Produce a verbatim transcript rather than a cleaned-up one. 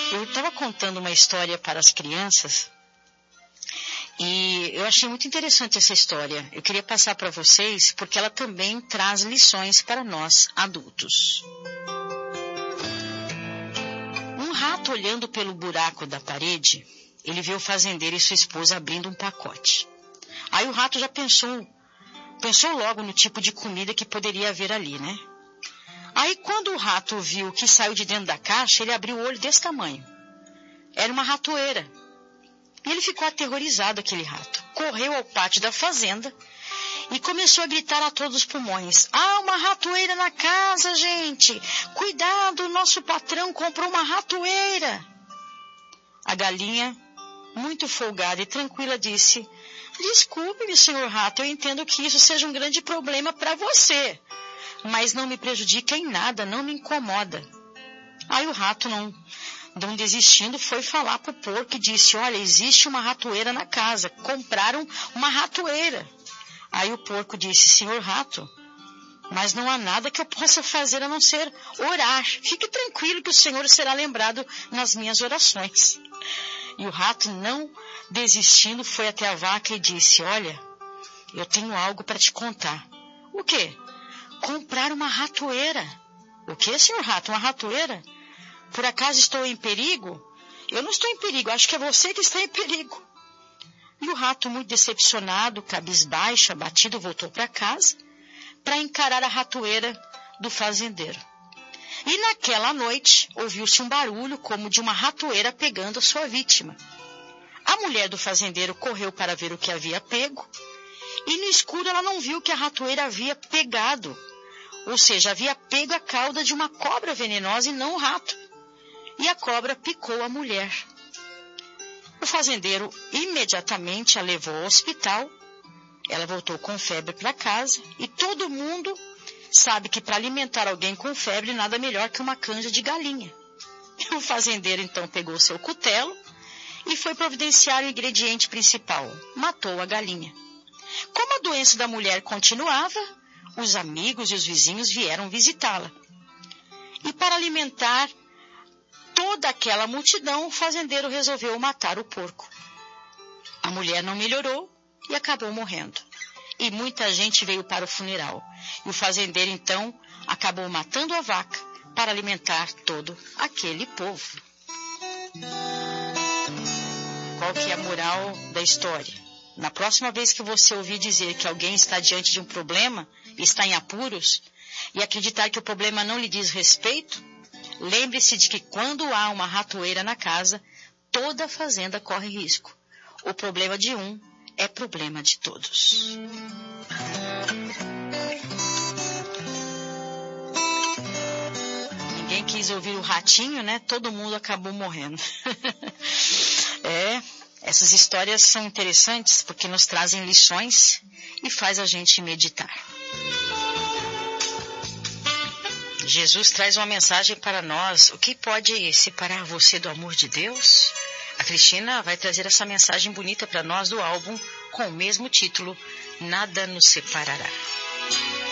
Eu estava contando uma história para as crianças e eu achei muito interessante essa história. Eu queria passar para vocês porque ela também traz lições para nós adultos. Um rato olhando pelo buraco da parede, ele viu o fazendeiro e sua esposa abrindo um pacote. Aí o rato já pensou, pensou logo no tipo de comida que poderia haver ali, né? Aí quando o rato viu o que saiu de dentro da caixa, ele abriu o olho desse tamanho. Era uma ratoeira. E ele ficou aterrorizado, aquele rato. Correu ao pátio da fazenda e começou a gritar a todos os pulmões: "Ah, uma ratoeira na casa, gente! Cuidado, o nosso patrão comprou uma ratoeira!" A galinha, muito folgada e tranquila, disse: "Desculpe-me, senhor rato, eu entendo que isso seja um grande problema para você, mas não me prejudica em nada, não me incomoda." Aí o rato, não, não desistindo, foi falar para o porco e disse: "Olha, existe uma ratoeira na casa, compraram uma ratoeira." Aí o porco disse: "Senhor rato, mas não há nada que eu possa fazer a não ser orar. Fique tranquilo que o Senhor será lembrado nas minhas orações." E o rato, não desistindo, foi até a vaca e disse: "Olha, eu tenho algo para te contar." "O quê?" "Comprar uma ratoeira." "O quê, senhor rato? Uma ratoeira? Por acaso estou em perigo?" "Eu não estou em perigo, acho que é você que está em perigo." E o rato, muito decepcionado, cabisbaixo, abatido, voltou para casa para encarar a ratoeira do fazendeiro. E naquela noite ouviu-se um barulho como de uma ratoeira pegando a sua vítima. A mulher do fazendeiro correu para ver o que havia pego e no escuro ela não viu que a ratoeira havia pegado, ou seja, havia pego a cauda de uma cobra venenosa e não o rato. E a cobra picou a mulher. O fazendeiro imediatamente a levou ao hospital. Ela voltou com febre para casa e todo mundo sabe que para alimentar alguém com febre nada melhor que uma canja de galinha. O fazendeiro então pegou seu cutelo e foi providenciar o ingrediente principal. Matou a galinha. Como a doença da mulher continuava, os amigos e os vizinhos vieram visitá-la. E para alimentar toda aquela multidão, o fazendeiro resolveu matar o porco. A mulher não melhorou e acabou morrendo. E muita gente veio para o funeral. E o fazendeiro, então, acabou matando a vaca para alimentar todo aquele povo. Qual que é a moral da história? Na próxima vez que você ouvir dizer que alguém está diante de um problema, está em apuros, e acreditar que o problema não lhe diz respeito, lembre-se de que quando há uma ratoeira na casa, toda a fazenda corre risco. O problema de um é problema de todos. Ninguém quis ouvir o ratinho, né? Todo mundo acabou morrendo. É, essas histórias são interessantes porque nos trazem lições e faz a gente meditar. Jesus traz uma mensagem para nós. O que pode separar você do amor de Deus? A Cristina vai trazer essa mensagem bonita para nós do álbum com o mesmo título, Nada Nos Separará.